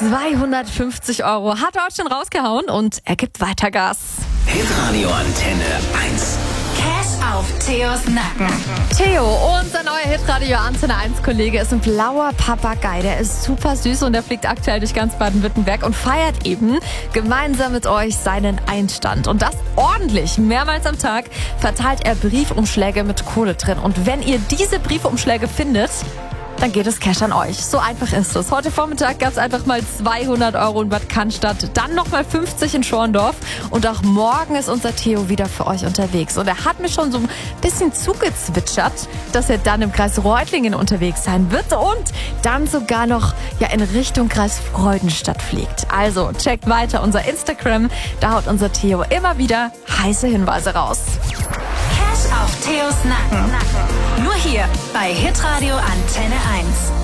250 € hat er heute schon rausgehauen und er gibt weiter Gas. Hitradio Antenne 1. Cash auf Theos Nacken. Theo, unser neuer Hitradio Antenne 1 Kollege, ist ein blauer Papagei. Der ist super süß und der fliegt aktuell durch ganz Baden-Württemberg und feiert eben gemeinsam mit euch seinen Einstand. Und das ordentlich. Mehrmals am Tag verteilt er Briefumschläge mit Kohle drin. Und wenn ihr diese Briefumschläge findet, dann geht es Cash an euch. So einfach ist es. Heute Vormittag gab es einfach mal 200 € in Bad Cannstatt, dann nochmal 50 in Schorndorf und auch morgen ist unser Theo wieder für euch unterwegs. Und er hat mir schon so ein bisschen zugezwitschert, dass er dann im Kreis Reutlingen unterwegs sein wird und dann sogar noch in Richtung Kreis Freudenstadt fliegt. Also checkt weiter unser Instagram, da haut unser Theo immer wieder heiße Hinweise raus. Cash auf Theos Nacken. Nur hier bei Hitradio Antenne 1.